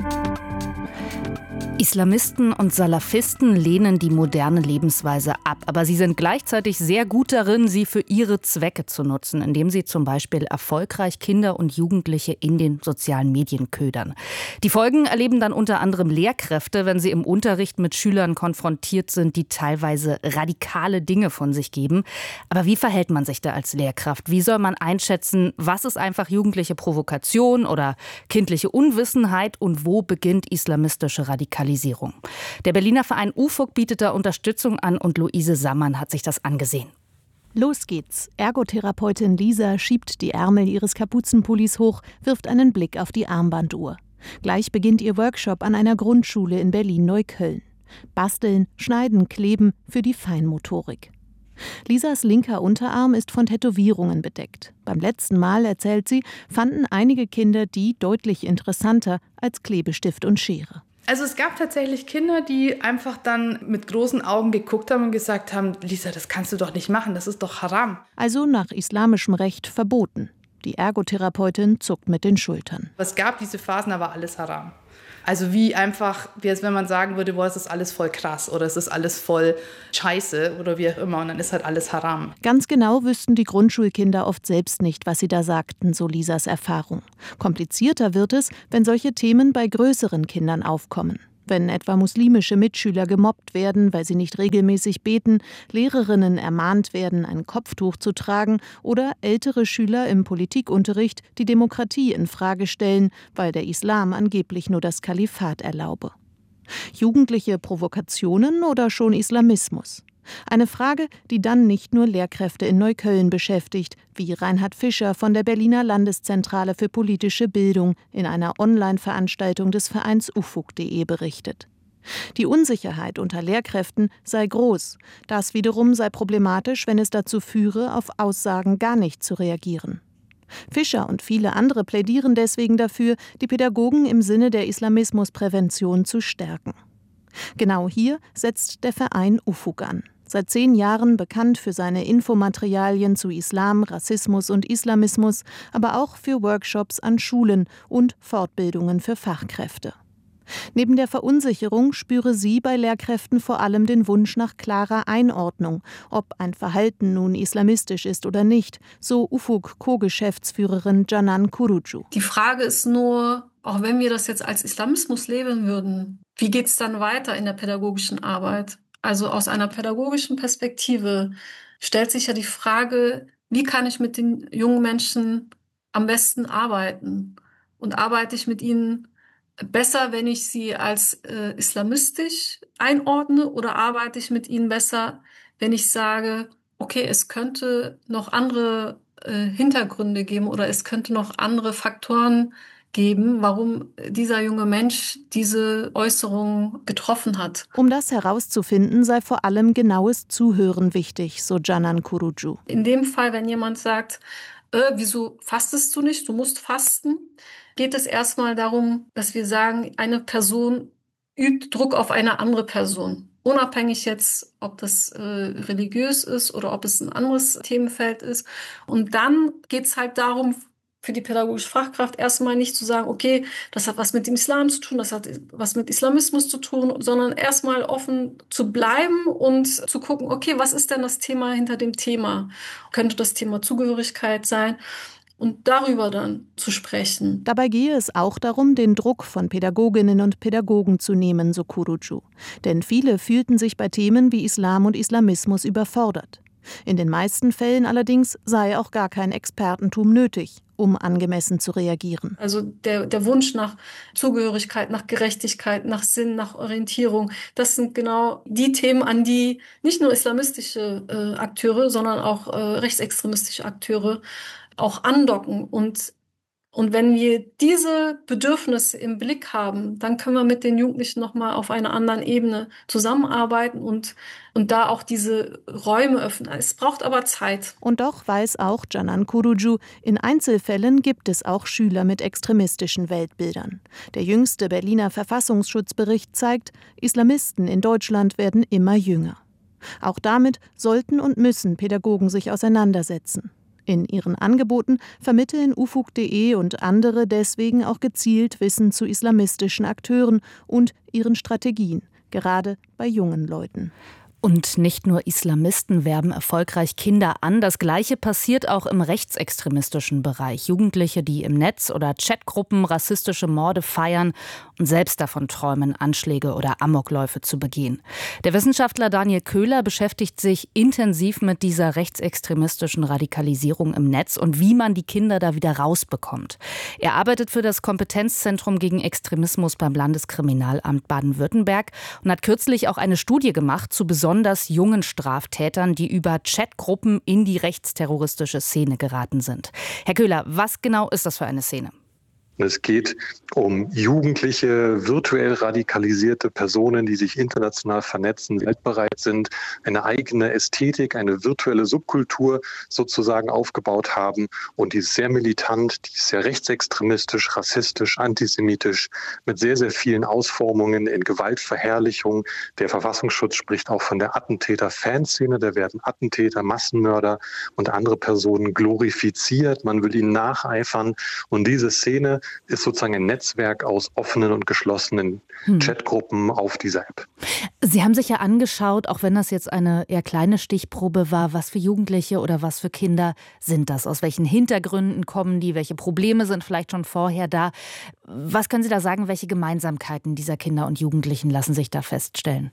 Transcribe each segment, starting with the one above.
Islamisten und Salafisten lehnen die moderne Lebensweise ab, aber sie sind gleichzeitig sehr gut darin, sie für ihre Zwecke zu nutzen, indem sie zum Beispiel erfolgreich Kinder und Jugendliche in den sozialen Medien ködern. Die Folgen erleben dann unter anderem Lehrkräfte, wenn sie im Unterricht mit Schülern konfrontiert sind, die teilweise radikale Dinge von sich geben. Aber wie verhält man sich da als Lehrkraft? Wie soll man einschätzen, was ist einfach jugendliche Provokation oder kindliche Unwissenheit und wo beginnt islamistische Radikalisierung? Der Berliner Verein UFOG bietet da Unterstützung an und Luise Sammann hat sich das angesehen. Los geht's. Ergotherapeutin Lisa schiebt die Ärmel ihres Kapuzenpullis hoch, wirft einen Blick auf die Armbanduhr. Gleich beginnt ihr Workshop an einer Grundschule in Berlin-Neukölln. Basteln, Schneiden, Kleben für die Feinmotorik. Lisas linker Unterarm ist von Tätowierungen bedeckt. Beim letzten Mal, erzählt sie, fanden einige Kinder die deutlich interessanter als Klebestift und Schere. Also es gab tatsächlich Kinder, die einfach dann mit großen Augen geguckt haben und gesagt haben, Lisa, das kannst du doch nicht machen, das ist doch haram. Also nach islamischem Recht verboten. Die Ergotherapeutin zuckt mit den Schultern. Es gab diese Phasen, da war alles haram. Also wie einfach, wie als wenn man sagen würde, boah, es ist alles voll krass oder es ist alles voll scheiße oder wie auch immer und dann ist halt alles haram. Ganz genau wüssten die Grundschulkinder oft selbst nicht, was sie da sagten, so Lisas Erfahrung. Komplizierter wird es, wenn solche Themen bei größeren Kindern aufkommen. Wenn etwa muslimische Mitschüler gemobbt werden, weil sie nicht regelmäßig beten, Lehrerinnen ermahnt werden, ein Kopftuch zu tragen oder ältere Schüler im Politikunterricht die Demokratie in Frage stellen, weil der Islam angeblich nur das Kalifat erlaube. Jugendliche Provokationen oder schon Islamismus? Eine Frage, die dann nicht nur Lehrkräfte in Neukölln beschäftigt, wie Reinhard Fischer von der Berliner Landeszentrale für politische Bildung in einer Online-Veranstaltung des Vereins ufug.de berichtet. Die Unsicherheit unter Lehrkräften sei groß. Das wiederum sei problematisch, wenn es dazu führe, auf Aussagen gar nicht zu reagieren. Fischer und viele andere plädieren deswegen dafür, die Pädagogen im Sinne der Islamismusprävention zu stärken. Genau hier setzt der Verein UFOG an. Seit 10 Jahren bekannt für seine Infomaterialien zu Islam, Rassismus und Islamismus, aber auch für Workshops an Schulen und Fortbildungen für Fachkräfte. Neben der Verunsicherung spüre sie bei Lehrkräften vor allem den Wunsch nach klarer Einordnung, ob ein Verhalten nun islamistisch ist oder nicht, so UFOG-Co-Geschäftsführerin Canan Kurucu. Die Frage ist nur, auch wenn wir das jetzt als Islamismus leben würden, wie geht es dann weiter in der pädagogischen Arbeit? Also aus einer pädagogischen Perspektive stellt sich ja die Frage, wie kann ich mit den jungen Menschen am besten arbeiten? Und arbeite ich mit ihnen besser, wenn ich sie als islamistisch einordne, oder arbeite ich mit ihnen besser, wenn ich sage, okay, es könnte noch andere Hintergründe geben oder es könnte noch andere Faktoren geben, warum dieser junge Mensch diese Äußerung getroffen hat. Um das herauszufinden, sei vor allem genaues Zuhören wichtig, so Canan Kurucu. In dem Fall, wenn jemand sagt, wieso fastest du nicht, du musst fasten, geht es erstmal darum, dass wir sagen, eine Person übt Druck auf eine andere Person. Unabhängig jetzt, ob das religiös ist oder ob es ein anderes Themenfeld ist. Und dann geht es halt darum, für die pädagogische Fachkraft erstmal nicht zu sagen, okay, das hat was mit dem Islam zu tun, das hat was mit Islamismus zu tun, sondern erstmal offen zu bleiben und zu gucken, okay, was ist denn das Thema hinter dem Thema? Könnte das Thema Zugehörigkeit sein? Und darüber dann zu sprechen. Dabei gehe es auch darum, den Druck von Pädagoginnen und Pädagogen zu nehmen, so Kurucu. Denn viele fühlten sich bei Themen wie Islam und Islamismus überfordert. In den meisten Fällen allerdings sei auch gar kein Expertentum nötig, um angemessen zu reagieren. Also der Wunsch nach Zugehörigkeit, nach Gerechtigkeit, nach Sinn, nach Orientierung, das sind genau die Themen, an die nicht nur islamistische Akteure, sondern auch rechtsextremistische Akteure auch andocken. Und wenn wir diese Bedürfnisse im Blick haben, dann können wir mit den Jugendlichen nochmal auf einer anderen Ebene zusammenarbeiten und da auch diese Räume öffnen. Es braucht aber Zeit. Und doch weiß auch Canan Kurucu, in Einzelfällen gibt es auch Schüler mit extremistischen Weltbildern. Der jüngste Berliner Verfassungsschutzbericht zeigt, Islamisten in Deutschland werden immer jünger. Auch damit sollten und müssen Pädagogen sich auseinandersetzen. In ihren Angeboten vermitteln ufug.de und andere deswegen auch gezielt Wissen zu islamistischen Akteuren und ihren Strategien, gerade bei jungen Leuten. Und nicht nur Islamisten werben erfolgreich Kinder an. Das Gleiche passiert auch im rechtsextremistischen Bereich. Jugendliche, die im Netz oder Chatgruppen rassistische Morde feiern und selbst davon träumen, Anschläge oder Amokläufe zu begehen. Der Wissenschaftler Daniel Köhler beschäftigt sich intensiv mit dieser rechtsextremistischen Radikalisierung im Netz und wie man die Kinder da wieder rausbekommt. Er arbeitet für das Kompetenzzentrum gegen Extremismus beim Landeskriminalamt Baden-Württemberg und hat kürzlich auch eine Studie gemacht zu besonders jungen Straftätern, die über Chatgruppen in die rechtsterroristische Szene geraten sind. Herr Köhler, was genau ist das für eine Szene? Es geht um jugendliche, virtuell radikalisierte Personen, die sich international vernetzen, weltbereit sind, eine eigene Ästhetik, eine virtuelle Subkultur sozusagen aufgebaut haben. Und die ist sehr militant, die ist sehr rechtsextremistisch, rassistisch, antisemitisch, mit sehr, sehr vielen Ausformungen in Gewaltverherrlichung. Der Verfassungsschutz spricht auch von der Attentäter-Fanszene. Da werden Attentäter, Massenmörder und andere Personen glorifiziert. Man will ihnen nacheifern. Und diese Szene ist sozusagen ein Netzwerk aus offenen und geschlossenen Chatgruppen auf dieser App. Sie haben sich ja angeschaut, auch wenn das jetzt eine eher kleine Stichprobe war, was für Jugendliche oder was für Kinder sind das? Aus welchen Hintergründen kommen die? Welche Probleme sind vielleicht schon vorher da? Was können Sie da sagen, welche Gemeinsamkeiten dieser Kinder und Jugendlichen lassen sich da feststellen?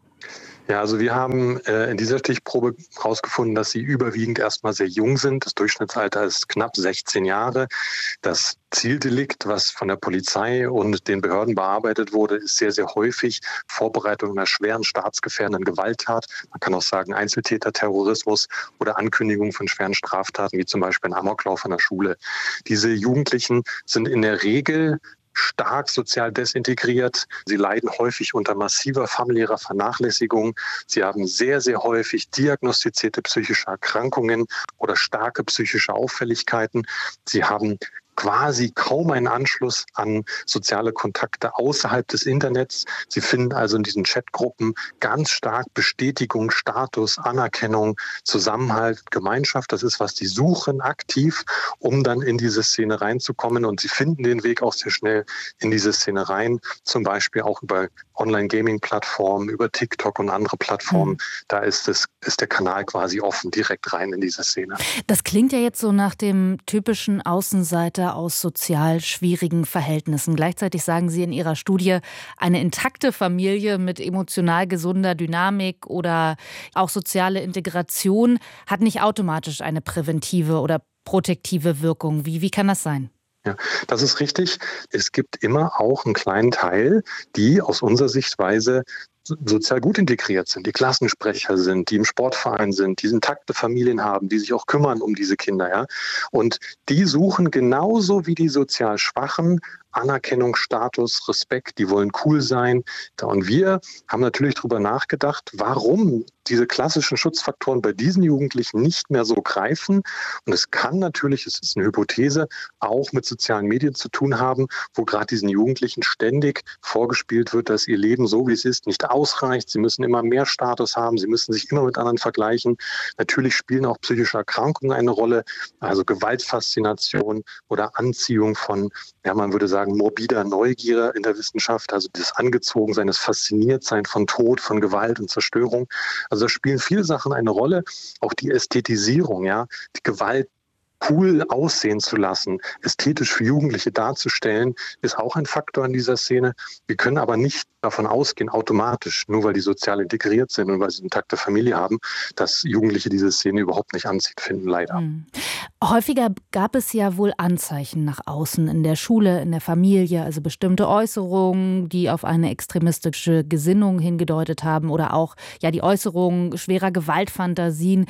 Ja, also wir haben in dieser Stichprobe herausgefunden, dass sie überwiegend erstmal sehr jung sind. Das Durchschnittsalter ist knapp 16 Jahre. Das Zieldelikt, was von der Polizei und den Behörden bearbeitet wurde, ist sehr, sehr häufig Vorbereitung einer schweren staatsgefährdenden Gewalttat. Man kann auch sagen Einzeltäterterrorismus oder Ankündigung von schweren Straftaten, wie zum Beispiel ein Amoklauf an der Schule. Diese Jugendlichen sind in der Regel stark sozial desintegriert. Sie leiden häufig unter massiver familiärer Vernachlässigung. Sie haben sehr, sehr häufig diagnostizierte psychische Erkrankungen oder starke psychische Auffälligkeiten. Sie haben quasi kaum einen Anschluss an soziale Kontakte außerhalb des Internets. Sie finden also in diesen Chatgruppen ganz stark Bestätigung, Status, Anerkennung, Zusammenhalt, Gemeinschaft. Das ist, was die suchen aktiv, um dann in diese Szene reinzukommen. Und sie finden den Weg auch sehr schnell in diese Szene rein, zum Beispiel auch über Online-Gaming-Plattformen, über TikTok und andere Plattformen. Da ist der Kanal quasi offen, direkt rein in diese Szene. Das klingt ja jetzt so nach dem typischen Außenseiter aus sozial schwierigen Verhältnissen. Gleichzeitig sagen Sie in Ihrer Studie, eine intakte Familie mit emotional gesunder Dynamik oder auch soziale Integration hat nicht automatisch eine präventive oder protektive Wirkung. Wie kann das sein? Ja, das ist richtig. Es gibt immer auch einen kleinen Teil, die aus unserer Sichtweise sozial gut integriert sind, die Klassensprecher sind, die im Sportverein sind, die intakte Familien haben, die sich auch kümmern um diese Kinder. Ja? Und die suchen genauso wie die sozial Schwachen Anerkennung, Status, Respekt, die wollen cool sein. Und wir haben natürlich darüber nachgedacht, warum diese klassischen Schutzfaktoren bei diesen Jugendlichen nicht mehr so greifen. Und es kann natürlich, es ist eine Hypothese, auch mit sozialen Medien zu tun haben, wo gerade diesen Jugendlichen ständig vorgespielt wird, dass ihr Leben so wie es ist nicht ausreicht. Sie müssen immer mehr Status haben, sie müssen sich immer mit anderen vergleichen. Natürlich spielen auch psychische Erkrankungen eine Rolle, also Gewaltfaszination oder Anziehung von, ja, man würde sagen, morbider Neugier in der Wissenschaft, also das Angezogensein, das Fasziniertsein von Tod, von Gewalt und Zerstörung. Also da spielen viele Sachen eine Rolle, auch die Ästhetisierung, ja, die Gewalt cool aussehen zu lassen, ästhetisch für Jugendliche darzustellen, ist auch ein Faktor in dieser Szene. Wir können aber nicht davon ausgehen, automatisch, nur weil die sozial integriert sind und weil sie eine intakte Familie haben, dass Jugendliche diese Szene überhaupt nicht anzieht finden, leider. Häufiger gab es ja wohl Anzeichen nach außen in der Schule, in der Familie, also bestimmte Äußerungen, die auf eine extremistische Gesinnung hingedeutet haben oder auch ja die Äußerungen schwerer Gewaltfantasien.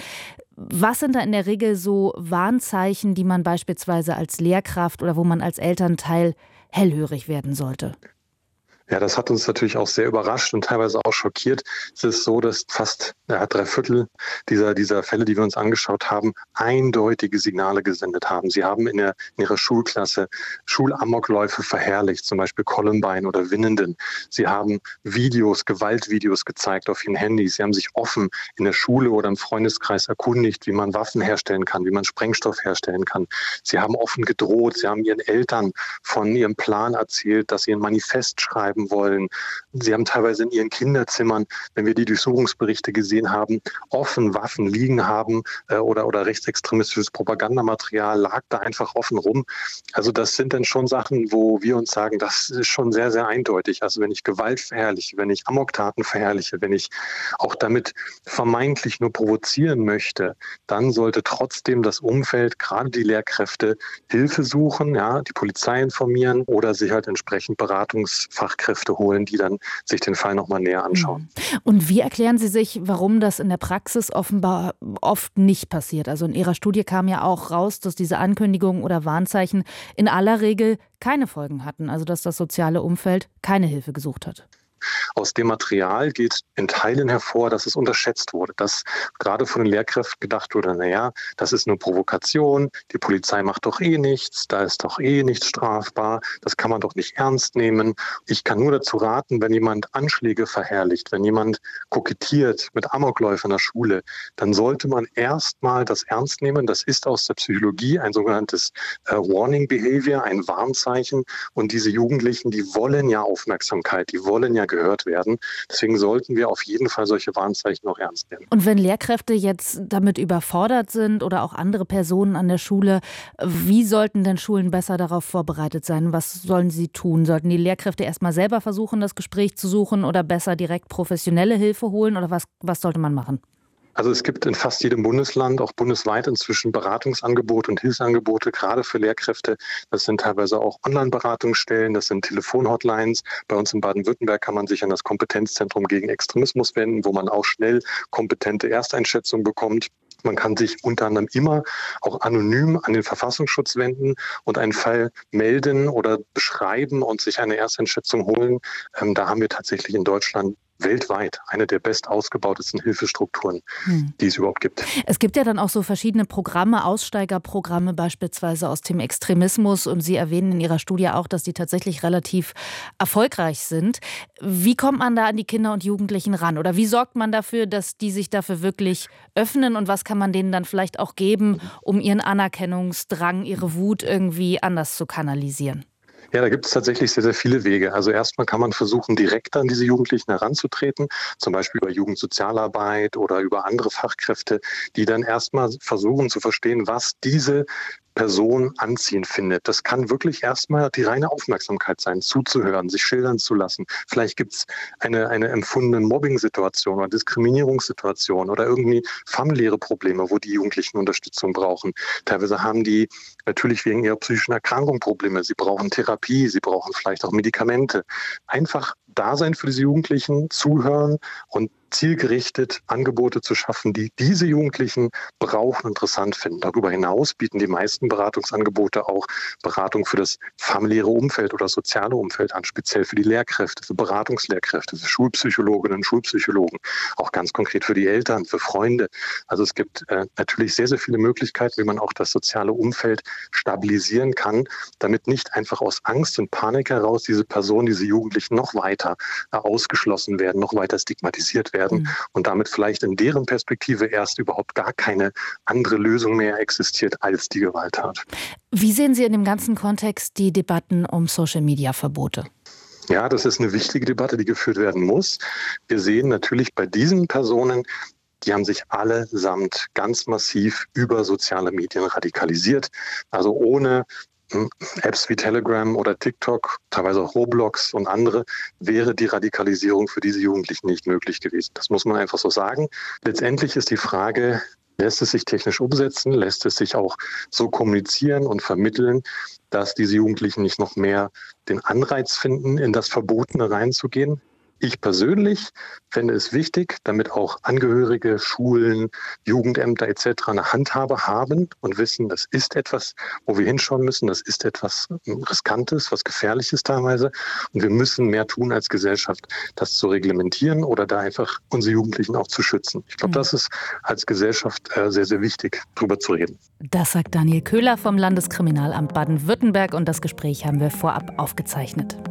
Was sind da in der Regel so Warnzeichen, die man beispielsweise als Lehrkraft oder wo man als Elternteil hellhörig werden sollte? Ja, das hat uns natürlich auch sehr überrascht und teilweise auch schockiert. Es ist so, dass fast 3/4 dieser Fälle, die wir uns angeschaut haben, eindeutige Signale gesendet haben. Sie haben in ihrer Schulklasse Schulamokläufe verherrlicht, zum Beispiel Columbine oder Winnenden. Sie haben Gewaltvideos gezeigt auf ihren Handys. Sie haben sich offen in der Schule oder im Freundeskreis erkundigt, wie man Waffen herstellen kann, wie man Sprengstoff herstellen kann. Sie haben offen gedroht. Sie haben ihren Eltern von ihrem Plan erzählt, dass sie ein Manifest schreiben wollen. Sie haben teilweise in ihren Kinderzimmern, wenn wir die Durchsuchungsberichte gesehen haben, offen Waffen liegen haben oder rechtsextremistisches Propagandamaterial lag da einfach offen rum. Also das sind dann schon Sachen, wo wir uns sagen, das ist schon sehr, sehr eindeutig. Also wenn ich Gewalt verherrliche, wenn ich Amoktaten verherrliche, wenn ich auch damit vermeintlich nur provozieren möchte, dann sollte trotzdem das Umfeld, gerade die Lehrkräfte, Hilfe suchen, ja, die Polizei informieren oder sich halt entsprechend Beratungsfachkräfte holen, die dann sich den Fall nochmal näher anschauen. Und wie erklären Sie sich, warum das in der Praxis offenbar oft nicht passiert? Also in Ihrer Studie kam ja auch raus, dass diese Ankündigungen oder Warnzeichen in aller Regel keine Folgen hatten, also dass das soziale Umfeld keine Hilfe gesucht hat. Aus dem Material geht in Teilen hervor, dass es unterschätzt wurde, dass gerade von den Lehrkräften gedacht wurde, naja, das ist nur Provokation, die Polizei macht doch eh nichts, da ist doch eh nichts strafbar, das kann man doch nicht ernst nehmen. Ich kann nur dazu raten, wenn jemand Anschläge verherrlicht, wenn jemand kokettiert mit Amokläufen in der Schule, dann sollte man erstmal das ernst nehmen. Das ist aus der Psychologie ein sogenanntes Warning Behavior, ein Warnzeichen. Und diese Jugendlichen, die wollen ja Aufmerksamkeit, die wollen ja gehört werden. Deswegen sollten wir auf jeden Fall solche Warnzeichen auch ernst nehmen. Und wenn Lehrkräfte jetzt damit überfordert sind oder auch andere Personen an der Schule, wie sollten denn Schulen besser darauf vorbereitet sein? Was sollen sie tun? Sollten die Lehrkräfte erstmal selber versuchen, das Gespräch zu suchen oder besser direkt professionelle Hilfe holen? Oder was sollte man machen? Also es gibt in fast jedem Bundesland, auch bundesweit inzwischen Beratungsangebote und Hilfsangebote, gerade für Lehrkräfte. Das sind teilweise auch Online-Beratungsstellen, das sind Telefonhotlines. Bei uns in Baden-Württemberg kann man sich an das Kompetenzzentrum gegen Extremismus wenden, wo man auch schnell kompetente Ersteinschätzung bekommt. Man kann sich unter anderem immer auch anonym an den Verfassungsschutz wenden und einen Fall melden oder beschreiben und sich eine Ersteinschätzung holen. Da haben wir tatsächlich in Deutschland weltweit eine der best ausgebautesten Hilfestrukturen, die es überhaupt gibt. Es gibt ja dann auch so verschiedene Programme, Aussteigerprogramme beispielsweise aus dem Extremismus. Und Sie erwähnen in Ihrer Studie auch, dass die tatsächlich relativ erfolgreich sind. Wie kommt man da an die Kinder und Jugendlichen ran? Oder wie sorgt man dafür, dass die sich dafür wirklich öffnen? Und was kann man denen dann vielleicht auch geben, um ihren Anerkennungsdrang, ihre Wut irgendwie anders zu kanalisieren? Ja, da gibt es tatsächlich sehr, sehr viele Wege. Also erstmal kann man versuchen, direkt an diese Jugendlichen heranzutreten, zum Beispiel über Jugendsozialarbeit oder über andere Fachkräfte, die dann erstmal versuchen zu verstehen, was diese Person anziehend findet. Das kann wirklich erstmal die reine Aufmerksamkeit sein, zuzuhören, sich schildern zu lassen. Vielleicht gibt es eine empfundene Mobbing-Situation oder Diskriminierungssituation oder irgendwie familiäre Probleme, wo die Jugendlichen Unterstützung brauchen. Teilweise haben die natürlich wegen ihrer psychischen Erkrankung Probleme. Sie brauchen Therapie, sie brauchen vielleicht auch Medikamente. Einfach da sein für diese Jugendlichen, zuhören und zielgerichtet Angebote zu schaffen, die diese Jugendlichen brauchen und interessant finden. Darüber hinaus bieten die meisten Beratungsangebote auch Beratung für das familiäre Umfeld oder soziale Umfeld an, speziell für die Lehrkräfte, für Beratungslehrkräfte, für Schulpsychologinnen und Schulpsychologen, auch ganz konkret für die Eltern, für Freunde. Also es gibt natürlich sehr, sehr viele Möglichkeiten, wie man auch das soziale Umfeld stabilisieren kann, damit nicht einfach aus Angst und Panik heraus diese Personen, diese Jugendlichen noch weiter ausgeschlossen werden, noch weiter stigmatisiert werden und damit vielleicht in deren Perspektive erst überhaupt gar keine andere Lösung mehr existiert als die Gewalttat. Wie sehen Sie in dem ganzen Kontext die Debatten um Social-Media-Verbote? Ja, das ist eine wichtige Debatte, die geführt werden muss. Wir sehen natürlich bei diesen Personen, die haben sich allesamt ganz massiv über soziale Medien radikalisiert. Also ohne Apps wie Telegram oder TikTok, teilweise auch Roblox und andere, wäre die Radikalisierung für diese Jugendlichen nicht möglich gewesen. Das muss man einfach so sagen. Letztendlich ist die Frage, lässt es sich technisch umsetzen, lässt es sich auch so kommunizieren und vermitteln, dass diese Jugendlichen nicht noch mehr den Anreiz finden, in das Verbotene reinzugehen. Ich persönlich fände es wichtig, damit auch Angehörige, Schulen, Jugendämter etc. eine Handhabe haben und wissen, das ist etwas, wo wir hinschauen müssen, das ist etwas Riskantes, was Gefährliches teilweise. Und wir müssen mehr tun als Gesellschaft, das zu reglementieren oder da einfach unsere Jugendlichen auch zu schützen. Ich glaube, das ist als Gesellschaft sehr, sehr wichtig, darüber zu reden. Das sagt Daniel Köhler vom Landeskriminalamt Baden-Württemberg und das Gespräch haben wir vorab aufgezeichnet.